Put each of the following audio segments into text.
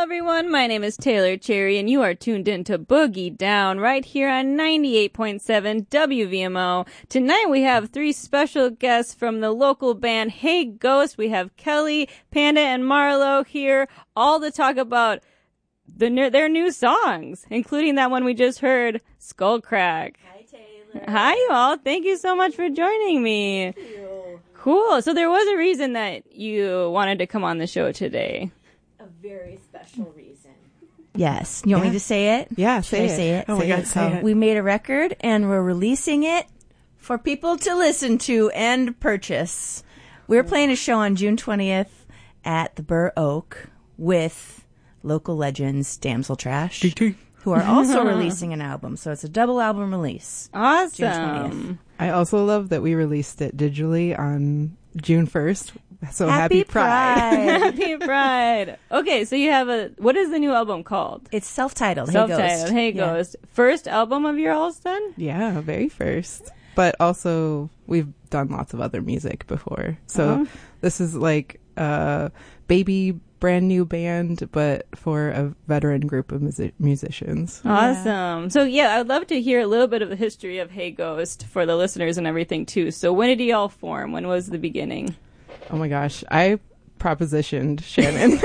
everyone. My name is Taylor Cherry, and you are tuned in to Boogie Down right here on 98.7 WVMO. Tonight we have three special guests from the local band Hey Ghost. We have Kelly, Panda, and Marlo here, all to talk about their new songs, including that one we just heard, Skullcrack. Hi, Taylor. Hi, you all. Thank you so much for joining me. Thank you. Cool. So there was a reason that you wanted to come on the show today. A very special reason. Yes. You want me to say it? Yeah, Should I say it? Oh my God, say it. We made a record and we're releasing it for people to listen to and purchase. We're playing a show on June 20th at the Burr Oak with local legends Damsel Trash, who are also releasing an album. So it's a double album release. Awesome. June 20th. I also love that we released it digitally on June 1st. So happy Pride. Happy Pride. Okay, so you have what is the new album called? It's self-titled. Self-titled, Hey Yeah. Ghost. First album of yours then? Yeah, very first. But also, we've done lots of other music before. So this is like a baby, brand new band, but for a veteran group of musicians. Awesome. So yeah, I'd love to hear a little bit of the history of Hey Ghost for the listeners and everything too. So when did y'all form? When was the beginning? Oh my gosh. I propositioned Shannon.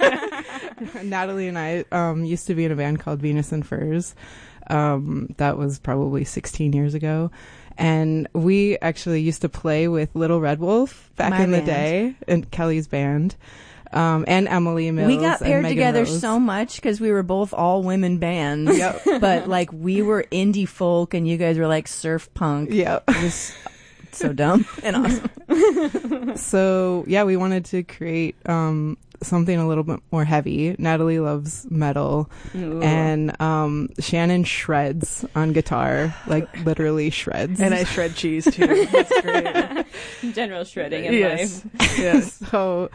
Natalie and I used to be in a band called Venus and Furs. That was probably 16 years ago. And we actually used to play with Little Red Wolf back in the day, in Kelly's band. And Emily Mills. We got paired and Megan together Rose. so much because we were both all women bands. Yep. But like we were indie folk and you guys were like surf punk. Yep. It was so dumb and awesome. So yeah, we wanted to create something a little bit more heavy. Natalie loves metal. Ooh. And Shannon shreds on guitar, like literally shreds. And I shred cheese too. That's great. General shredding in life. Yes. So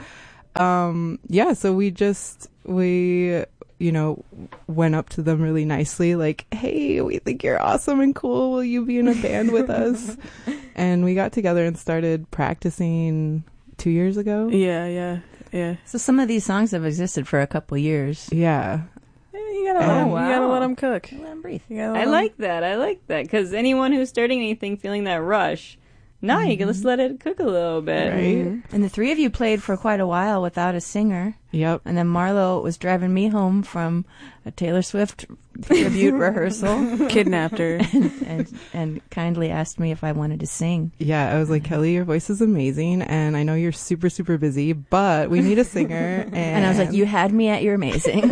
so we went up to them really nicely, like, hey, we think you're awesome and cool. Will you be in a band with us? And we got together and started practicing 2 years ago. Yeah. So some of these songs have existed for a couple years. Yeah. You gotta let them cook. Let them breathe. I like that because anyone who's starting anything feeling that rush, now you can just let it cook a little bit. Right. And the three of you played for quite a while without a singer. Yep. And then Marlo was driving me home from a Taylor Swift tribute rehearsal. Kidnapped her. and kindly asked me if I wanted to sing. Yeah, I was like, Kelly, your voice is amazing, and I know you're super, super busy, but we need a singer. And I was like, you had me at your amazing.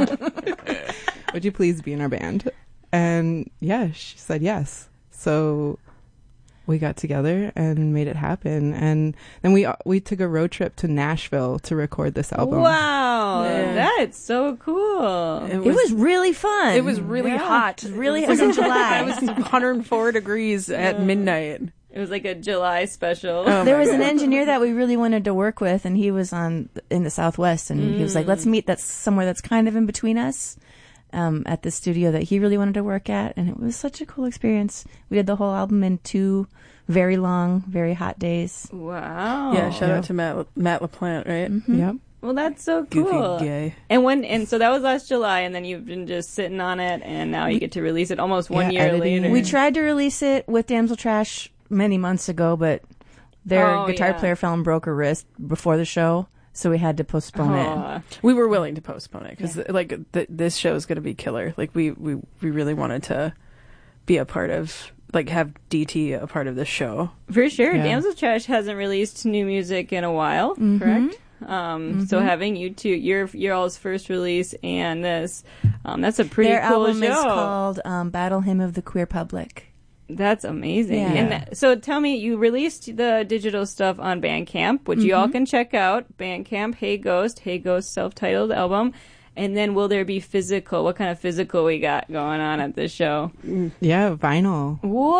Would you please be in our band? And yeah, she said yes. So we got together and made it happen. And then we took a road trip to Nashville to record this album. Wow, Yeah. that's so cool. It was really fun. It was really hot. It was in July. It was 104 degrees at midnight. It was like a July special. There was an engineer that we really wanted to work with, and he was in the Southwest, and he was like, let's meet somewhere that's kind of in between us. At the studio that he really wanted to work at, and it was such a cool experience. We did the whole album in 2 very long, very hot days. Wow. Yeah, shout out to Matt LaPlante, right? Mm-hmm. Yep. Well, that's so Goofy cool. gay. And so that was last July, and then you've been just sitting on it, and now you get to release it almost 1 year editing. later. We tried to release it with Damsel Trash many months ago, but their guitar player fell and broke her wrist before the show, so we had to postpone it. We were willing to postpone it because this show is going to be killer. Like we really wanted to be a part of, like, have DT a part of this show. For sure. Yeah. Damsel Trash hasn't released new music in a while, correct? So having you two, your all's first release and this, that's a pretty Their cool album show. is called Battle Hymn of the Queer Public. That's amazing. Yeah. And so tell me, you released the digital stuff on Bandcamp, which you all can check out. Bandcamp, Hey Ghost self-titled album. And then will there be physical? What kind of physical we got going on at this show? Yeah, vinyl.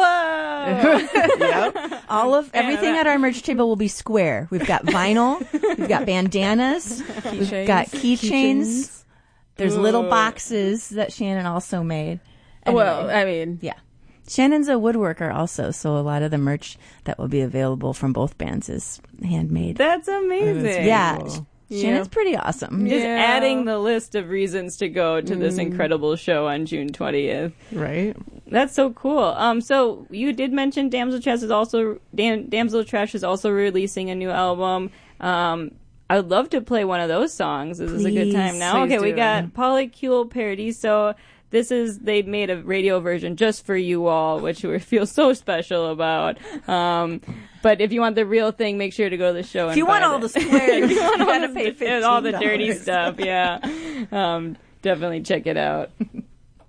Whoa! All of everything at our merch table will be square. We've got vinyl, we've got bandanas, we've got keychains. There's little boxes that Shannon also made. Well, I mean, Yeah. Shannon's a woodworker also, so a lot of the merch that will be available from both bands is handmade. That's amazing. That is Yeah. cool. Shannon's pretty awesome. Just Yeah. adding the list of reasons to go to this incredible show on June 20th. Right. That's so cool. So you did mention Damsel Trash is also releasing a new album. I would love to play one of those songs. Is this a good time now? Please Okay, we do. got Polycule Paradiso. They made a radio version just for you all, which we feel so special about. But if you want the real thing, make sure to go to the show. If you want all the swears, you gotta pay $15. all the dirty stuff. Yeah, definitely check it out.